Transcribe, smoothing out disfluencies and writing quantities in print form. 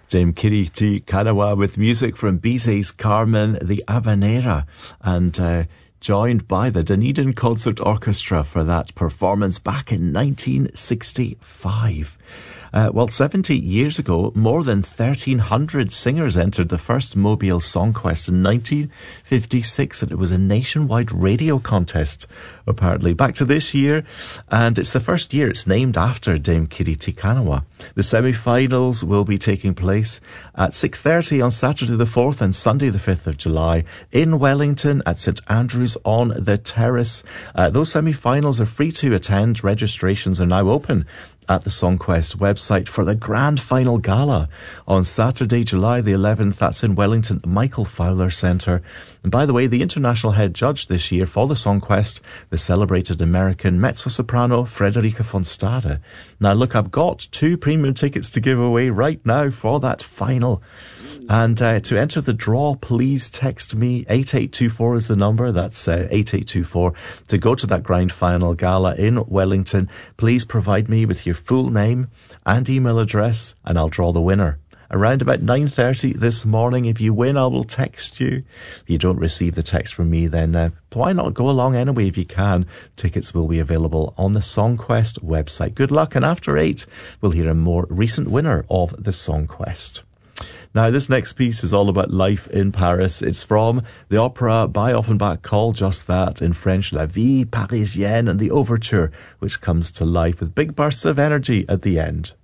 Dame Kiri Te Kanawa with music from Bizet's Carmen the Habanera, and joined by the Dunedin Concert Orchestra for that performance back in 1965. 70 years ago, more than 1,300 singers entered the first Mobile Song Quest in 1956, and it was a nationwide radio contest, apparently. Back to this year, and it's the first year it's named after Dame Kiri Te Kanawa. The semi-finals will be taking place at 6:30 on Saturday the 4th and Sunday the 5th of July in Wellington at St Andrews on the Terrace. Those semi-finals are free to attend. Registrations are now open at the Songquest website for the grand final gala on Saturday, July the 11th. That's in Wellington, Michael Fowler Centre. And by the way, the international head judge this year for the Songquest, the celebrated American mezzo-soprano Frederica von Stade. Now look, I've got 2 premium tickets to give away right now for that final. And to enter the draw, please text me. 8824 is the number. That's 8824. To go to that grand final gala in Wellington, please provide me with your full name and email address, and I'll draw the winner. Around about 9:30 this morning. If you win, I will text you. If you don't receive the text from me, then why not go along anyway if you can? Tickets will be available on the Songquest website. Good luck, and after 8, we'll hear a more recent winner of the Songquest. Now, this next piece is all about life in Paris. It's from the opera by Offenbach called just that, in French, La Vie Parisienne, and the overture, which comes to life with big bursts of energy at the end.